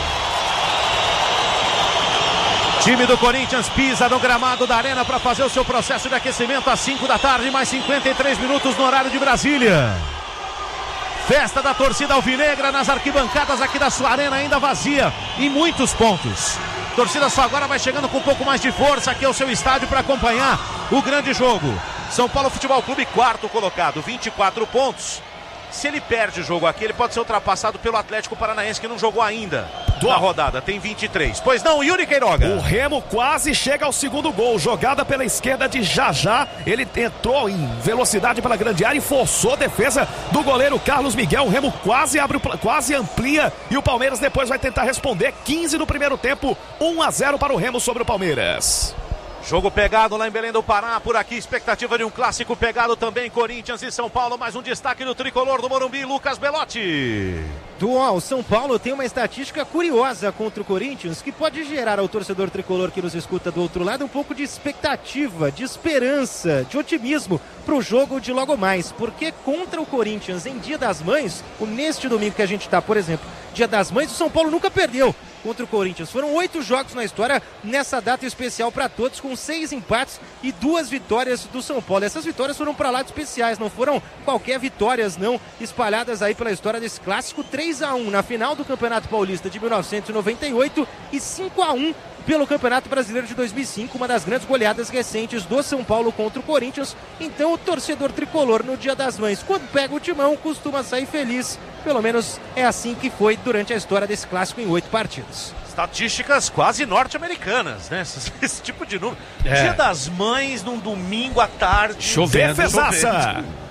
Time do Corinthians pisa no gramado da Arena para fazer o seu processo de aquecimento às cinco da tarde, mais cinquenta e três minutos no horário de Brasília. Festa da torcida alvinegra nas arquibancadas aqui da sua arena, ainda vazia, em muitos pontos. Torcida só agora vai chegando com um pouco mais de força aqui ao seu estádio para acompanhar o grande jogo. São Paulo Futebol Clube, quarto colocado, vinte e quatro pontos. Se ele perde o jogo aqui, ele pode ser ultrapassado pelo Atlético Paranaense, que não jogou ainda na rodada, tem vinte e três. Pois não, Yuri Queiroga? O Remo quase chega ao segundo gol, jogada pela esquerda de Jajá, ele entrou em velocidade pela grande área e forçou a defesa do goleiro Carlos Miguel. O Remo quase abre, quase amplia e o Palmeiras depois vai tentar responder. quinze no primeiro tempo, um a zero para o Remo sobre o Palmeiras. Jogo pegado lá em Belém do Pará, por aqui expectativa de um clássico pegado também, Corinthians e São Paulo, mais um destaque do tricolor do Morumbi, Lucas Belotti. Dual, São Paulo tem uma estatística curiosa contra o Corinthians que pode gerar ao torcedor tricolor que nos escuta do outro lado um pouco de expectativa, de esperança, de otimismo para o jogo de logo mais, porque contra o Corinthians em Dia das Mães, neste domingo que a gente está, por exemplo, Dia das Mães, o São Paulo nunca perdeu contra o Corinthians. Foram oito jogos na história nessa data especial para todos, com seis empates e duas vitórias do São Paulo. Essas vitórias foram para lá de especiais, não foram qualquer vitórias não, espalhadas aí pela história desse clássico. Três a um na final do Campeonato Paulista de mil novecentos e noventa e oito e cinco a um pelo Campeonato Brasileiro de dois mil e cinco, uma das grandes goleadas recentes do São Paulo contra o Corinthians. Então o torcedor tricolor no Dia das Mães, quando pega o timão, costuma sair feliz. Pelo menos é assim que foi durante a história desse clássico em oito partidas. Estatísticas quase norte-americanas, né? Esse, esse tipo de número. É. Dia das Mães, num domingo à tarde. Chovendo. Defesaça.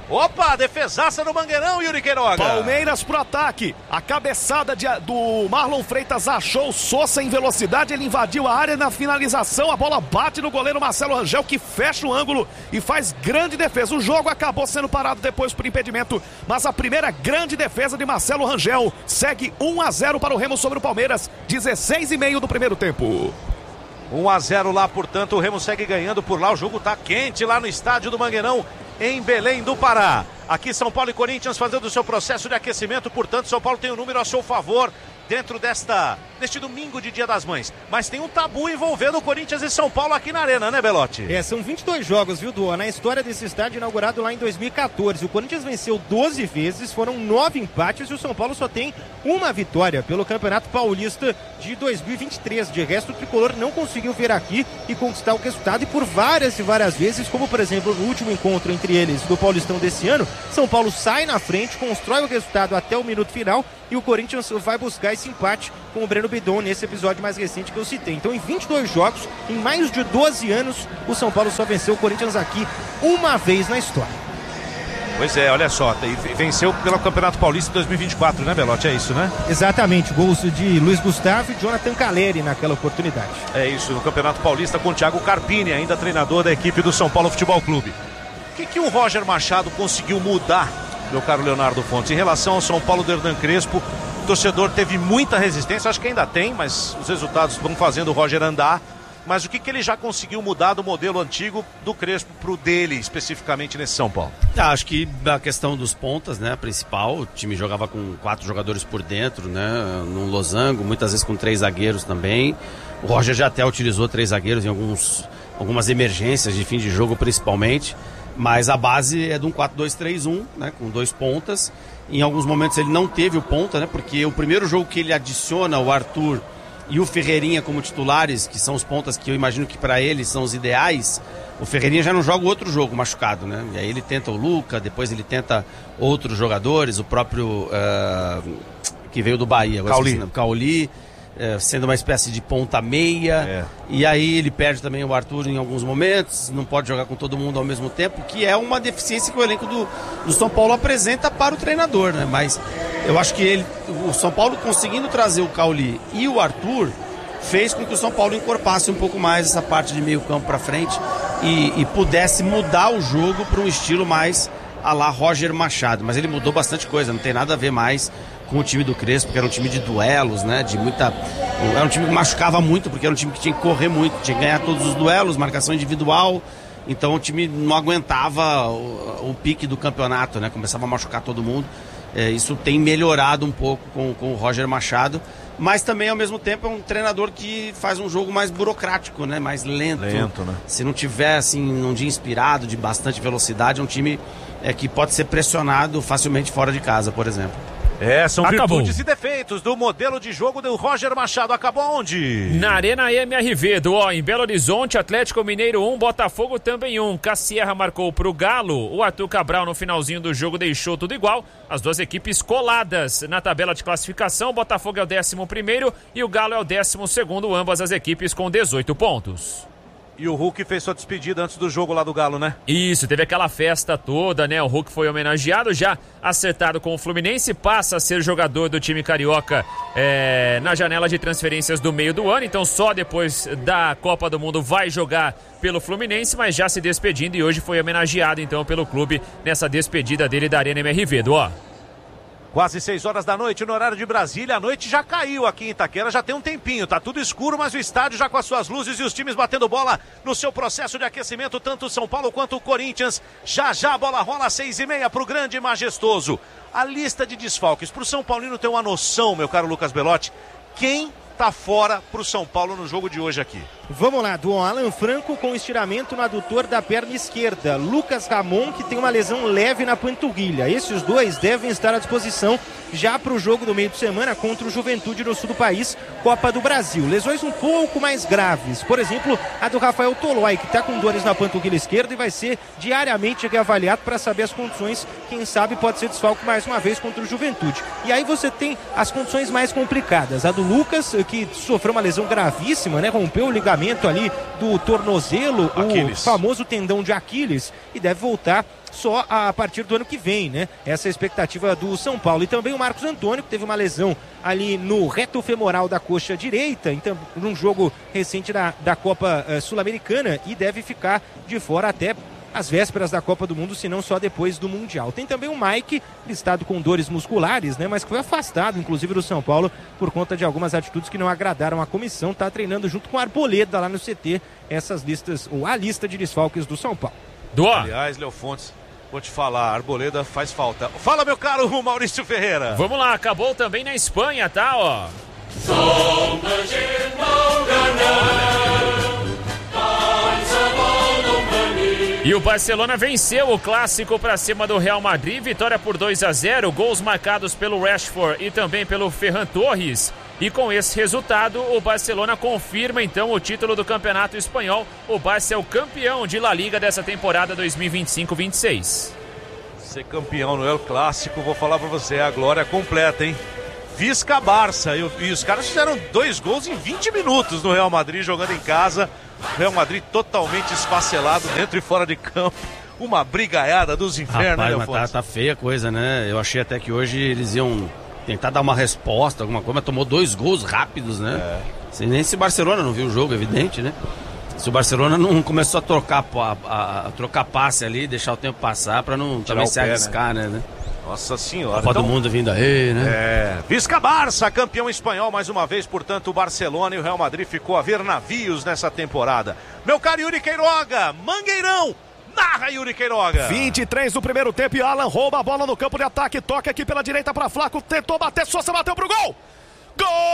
Opa, defesaça no Mangueirão, Yuri Queiroga. Palmeiras pro ataque. A cabeçada de, do Marlon Freitas achou o Sousa em velocidade. Ele invadiu a área na finalização. A bola bate no goleiro Marcelo Rangel, que fecha o ângulo e faz grande defesa. O jogo acabou sendo parado depois por impedimento, mas a primeira grande defesa de Marcelo Rangel segue um a zero para o Remo sobre o Palmeiras. dezesseis e meio do primeiro tempo. um a zero lá, portanto, o Remo segue ganhando por lá. O jogo tá quente lá no estádio do Mangueirão, em Belém do Pará. Aqui São Paulo e Corinthians fazendo o seu processo de aquecimento, portanto São Paulo tem um número a seu favor dentro desta, deste domingo de Dia das Mães. Mas tem um tabu envolvendo o Corinthians e São Paulo aqui na Arena, né, Belotti? É, são vinte e dois jogos, viu, Duan? Na história desse estádio inaugurado lá em dois mil e quatorze. O Corinthians venceu doze vezes, foram nove empates e o São Paulo só tem uma vitória pelo Campeonato Paulista de dois mil e vinte e três. De resto, o Tricolor não conseguiu vir aqui e conquistar o resultado, e por várias e várias vezes, como por exemplo no último encontro entre eles do Paulistão desse ano, São Paulo sai na frente, constrói o resultado até o minuto final e o Corinthians vai buscar esse empate com o Breno Bidon nesse episódio mais recente que eu citei. Então, em vinte e dois jogos, em mais de doze anos, o São Paulo só venceu o Corinthians aqui uma vez na história. Pois é, olha só, venceu pelo Campeonato Paulista dois mil e vinte e quatro, né, Belotti? É isso, né? Exatamente, gols de Luiz Gustavo e Jonathan Caleri naquela oportunidade. É isso, no Campeonato Paulista com o Thiago Carpini, ainda treinador da equipe do São Paulo Futebol Clube. O que, que o Roger Machado conseguiu mudar, meu caro Leonardo Fontes, em relação ao São Paulo do Hernan Crespo? O torcedor teve muita resistência, acho que ainda tem, mas os resultados vão fazendo o Roger andar. Mas o que, que ele já conseguiu mudar do modelo antigo do Crespo pro dele, especificamente nesse São Paulo? Ah, acho que a questão dos pontas, né, principal, o time jogava com quatro jogadores por dentro, né, num losango, muitas vezes com três zagueiros também. O Roger já até utilizou três zagueiros em alguns, algumas emergências de fim de jogo principalmente, mas a base é de um quatro dois três um, né, com dois pontas. Em alguns momentos ele não teve o ponta, né, porque o primeiro jogo que ele adiciona o Arthur e o Ferreirinha como titulares, que são os pontas que eu imagino que para eles são os ideais, o Ferreirinha já não joga outro jogo machucado, né? E aí ele tenta o Luca, depois ele tenta outros jogadores, o próprio uh, que veio do Bahia, Cauli, o Cauli, uh, sendo uma espécie de ponta meia, é. E aí ele perde também o Arthur em alguns momentos, não pode jogar com todo mundo ao mesmo tempo, que é uma deficiência que o elenco do, do São Paulo apresenta para o treinador, né? Mas eu acho que ele, o São Paulo conseguindo trazer o Cauli e o Arthur fez com que o São Paulo encorpasse um pouco mais essa parte de meio campo para frente e, e pudesse mudar o jogo para um estilo mais à la Roger Machado. Mas ele mudou bastante coisa, não tem nada a ver mais com o time do Crespo, que era um time de duelos, né? De muita, era um time que machucava muito, porque era um time que tinha que correr muito, tinha que ganhar todos os duelos, marcação individual. Então o time não aguentava o, o pique do campeonato, né? Começava a machucar todo mundo. É, isso tem melhorado um pouco com, com o Roger Machado, mas também ao mesmo tempo é um treinador que faz um jogo mais burocrático, né? Mais lento. Lento, né? Se não tiver assim, num dia inspirado, de bastante velocidade, é um time é, que pode ser pressionado facilmente fora de casa, por exemplo. É, são Acabou. Virtudes e defeitos do modelo de jogo do Roger Machado. Acabou onde? Na Arena M R V, do ó, em Belo Horizonte, Atlético Mineiro um, Botafogo também um. Cassierra marcou pro Galo, o Arthur Cabral no finalzinho do jogo deixou tudo igual. As duas equipes coladas na tabela de classificação, o Botafogo é o décimo primeiro e o Galo é o décimo segundo, ambas as equipes com dezoito pontos. E o Hulk fez sua despedida antes do jogo lá do Galo, né? Isso, teve aquela festa toda, né? O Hulk foi homenageado, já acertado com o Fluminense, passa a ser jogador do time carioca é, na janela de transferências do meio do ano, então só depois da Copa do Mundo vai jogar pelo Fluminense, mas já se despedindo e hoje foi homenageado então pelo clube nessa despedida dele da Arena M R V, do ó. Quase seis horas da noite no horário de Brasília. A noite já caiu aqui em Itaquera, já tem um tempinho. Tá tudo escuro, mas o estádio já com as suas luzes e os times batendo bola no seu processo de aquecimento, tanto o São Paulo quanto o Corinthians. Já já a bola rola às seis e meia pro grande e majestoso. A lista de desfalques, pro São Paulino ter uma noção, meu caro Lucas Belotti, quem tá fora pro São Paulo no jogo de hoje aqui? Vamos lá, do Alan Franco com estiramento no adutor da perna esquerda. Lucas Ramon, que tem uma lesão leve na panturrilha. Esses dois devem estar à disposição já para o jogo do meio de semana contra o Juventude no sul do país, Copa do Brasil. Lesões um pouco mais graves, por exemplo, a do Rafael Tolói, que está com dores na panturrilha esquerda e vai ser diariamente reavaliado para saber as condições. Quem sabe pode ser desfalque mais uma vez contra o Juventude. E aí você tem as condições mais complicadas. A do Lucas, que sofreu uma lesão gravíssima, né? Rompeu o ligamento ligamento ali do tornozelo, Aquiles. o famoso tendão de Aquiles, e deve voltar só a partir do ano que vem, né? Essa é a expectativa do São Paulo. E também o Marcos Antônio, que teve uma lesão ali no reto femoral da coxa direita, então, num jogo recente da, da Copa uh, Sul-Americana, e deve ficar de fora até as vésperas da Copa do Mundo, se não só depois do Mundial. Tem também o Mike, listado com dores musculares, né? Mas que foi afastado, inclusive, do São Paulo, por conta de algumas atitudes que não agradaram a comissão. Tá treinando junto com a Arboleda lá no C T, essas listas, ou a lista de desfalques do São Paulo. Do Aliás, Léo Fontes, vou te falar, a Arboleda faz falta. Fala, meu caro Maurício Ferreira. Vamos lá, acabou também na Espanha, tá, ó. E o Barcelona venceu o clássico para cima do Real Madrid, vitória por dois a zero, gols marcados pelo Rashford e também pelo Ferran Torres. E com esse resultado, o Barcelona confirma então o título do Campeonato Espanhol. O Barça é o campeão de La Liga dessa temporada dois mil e vinte e cinco vinte e seis. Ser campeão no El Clássico, vou falar pra você, é a glória completa, hein? Visca Barça, e, e os caras fizeram dois gols em vinte minutos no Real Madrid, jogando em casa. Real Madrid totalmente esfacelado dentro e fora de campo. Uma brigaiada dos infernos, Rapaz, né, mas tá, tá feia a coisa, né? Eu achei até que hoje eles iam tentar dar uma resposta, alguma coisa, mas tomou dois gols rápidos, né? É. Sem nem se Barcelona não viu o jogo, evidente, né? Se o Barcelona não começou a trocar, a, a, a trocar passe ali, deixar o tempo passar pra não também se arriscar, né? né? Nossa senhora. Copa então, do Mundo vindo aí, né? É. Visca Barça, campeão espanhol mais uma vez, portanto, o Barcelona e o Real Madrid ficou a ver navios nessa temporada. Meu caro Yuri Queiroga, Mangueirão, narra Yuri Queiroga. vinte e três do primeiro tempo e Alan rouba a bola no campo de ataque, toca aqui pela direita para Flaco, tentou bater, Sousa bateu pro gol! Gol!